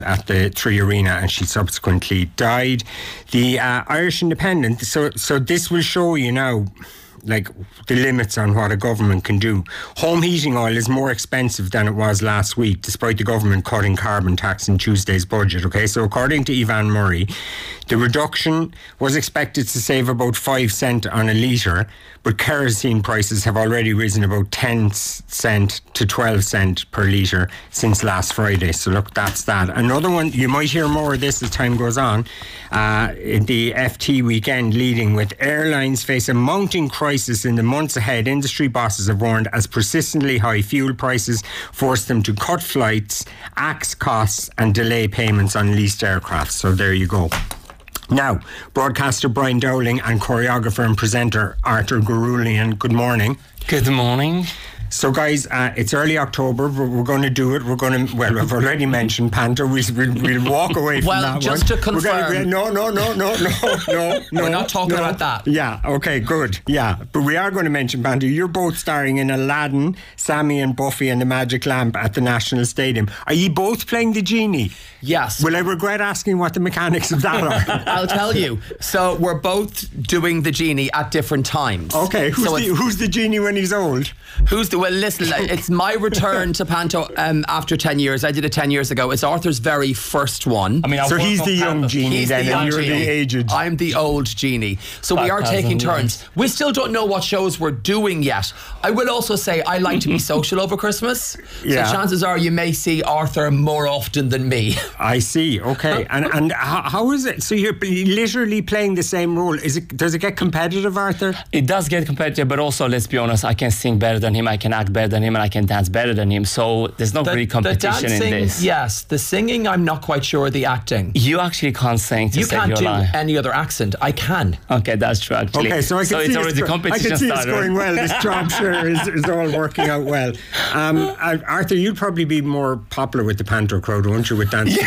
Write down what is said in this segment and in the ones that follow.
at the Three Arena, and she subsequently died. The Irish Independent, so this will show you now, like, the limits on what a government can do. Home heating oil is more expensive than it was last week, despite the government cutting carbon tax in Tuesday's budget, okay? So according to Evan Murray, the reduction was expected to save about 5 cents on a litre, but kerosene prices have already risen about 10 cents to 12 cents per litre since last Friday. So look, that's that. Another one, you might hear more of this as time goes on, the FT weekend leading with airlines face a mounting crisis in the months ahead. Industry bosses have warned as persistently high fuel prices force them to cut flights, axe costs and delay payments on leased aircraft. So there you go. Now, broadcaster Brian Dowling and choreographer and presenter Arthur Gurulian, good morning. Good morning. So guys, it's early October, but we're going to do it. We're going to, well, I've already mentioned Panto. We'll walk away from that one. Well, just to confirm. No. We're not talking about that. Yeah, okay, good. Yeah, but we are going to mention Panto. You're both starring in Aladdin, Sammy and Buffy and the Magic Lamp at the National Stadium. Are you both playing the genie? Yes. Will I regret asking what the mechanics of that are? I'll tell you. So we're both doing the genie at different times. Okay, who's the genie when he's old? Well, listen, it's my return to Panto after 10 years. I did it 10 years ago. It's Arthur's very first one. I mean, so he's the young genie then, and you're the aged. I'm the old genie. So we are taking turns. We still don't know what shows we're doing yet. I will also say I like to be social over Christmas. Yeah. So chances are you may see Arthur more often than me. I see. Okay. And how is it? So you're literally playing the same role. Does it get competitive, Arthur? It does get competitive, but also, let's be honest, I can sing better than him, I can act better than him, and I can dance better than him. So there's not really competition the dancing, in this. Yes. The singing, I'm not quite sure. The acting. You actually can't sing to save your life. You can't do any other accent. I can. Okay, that's true, actually. Okay, so it's already competition. I can see it's going well. This job share is all working out well. Arthur, you'd probably be more popular with the Panto crowd, won't you, with dancing?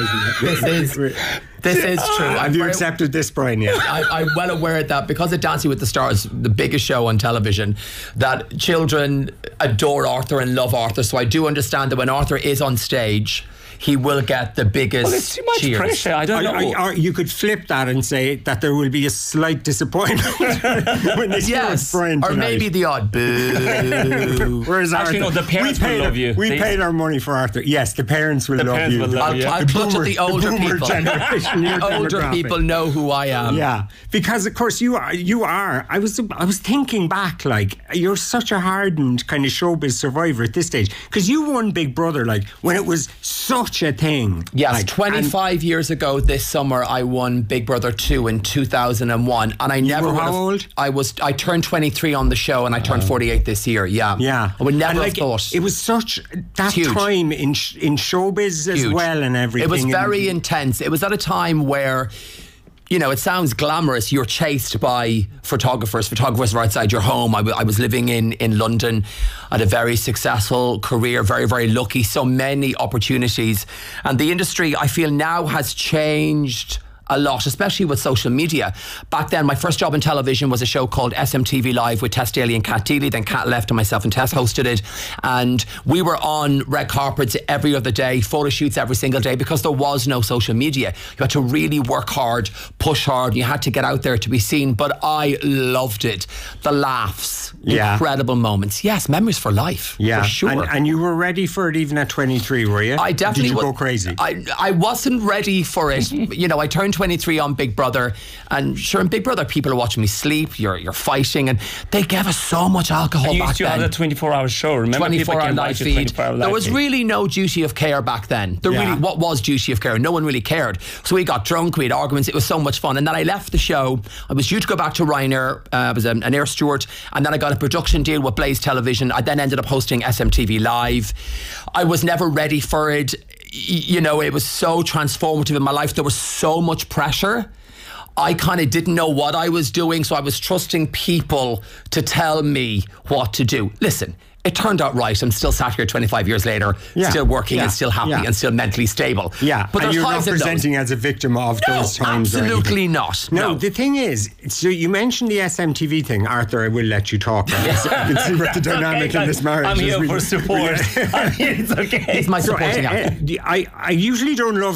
This is true. Have you accepted this, Brian? Yeah. I'm well aware of that because of Dancing with the Stars, the biggest show on television, that children adore Arthur and love Arthur. So I do understand that when Arthur is on stage, he will get the biggest Well, it's too much cheers. pressure. I don't know. You could flip that and say that there will be a slight disappointment when they yes, Brian or maybe the odd boo. Whereas actually, Arthur, no, the parents will love you. We paid our money for Arthur. Yes, the parents will love you. I'll clutch at the older people. The older people know who I am. Yeah, because of course you are. I was thinking back, like, you're such a hardened kind of showbiz survivor at this stage because you won Big Brother like when it was such a thing. Yes, like, 25 years ago this summer I won Big Brother 2 in 2001, and I never would have. How old? I turned 23 on the show, and I turned 48 this year. Yeah. I would never have thought. It was such that time in showbiz as well, and everything. It was very intense. It was at a time where, you know, it sounds glamorous. You're chased by photographers. Photographers are outside your home. I was living in London. I had a very successful career, very, very lucky. So many opportunities. And the industry, I feel now, has changed a lot, especially with social media. Back then, my first job in television was a show called SMTV Live with Tess Daly and Kat Deely. Then Kat left and myself and Tess hosted it. And we were on red carpets every other day, photo shoots every single day, because there was no social media. You had to really work hard, push hard. You had to get out there to be seen. But I loved it. The laughs, incredible moments. Yes, memories for life. Yeah, for sure. And you were ready for it even at 23, were you? I definitely Did you go crazy? I wasn't ready for it. You know, I turned 23 on Big Brother, and sure, in Big Brother people are watching me sleep, you're fighting, and they gave us so much alcohol back then. You used to have a 24-hour show, remember? 24-hour live feed. There was really no duty of care back then. What was duty of care? No one really cared. So we got drunk, we had arguments, it was so much fun. And then I left the show. I was due to go back to Ryanair. I was an air steward, and then I got a production deal with Blaze Television. I then ended up hosting SMTV Live. I was never ready for it. You know, it was so transformative in my life. There was so much pressure. I kind of didn't know what I was doing, so I was trusting people to tell me what to do. Listen, it turned out right. I'm still sat here 25 years later, still working and still happy and still mentally stable. Yeah, but and there's you're not highs and lows. presenting as a victim of those times. Absolutely not. No, the thing is, so you mentioned the SMTV thing. Arthur, I will let you talk. You can see what the dynamic in this marriage I'm is. here for support. It's okay. He's my supporting actor. I usually don't love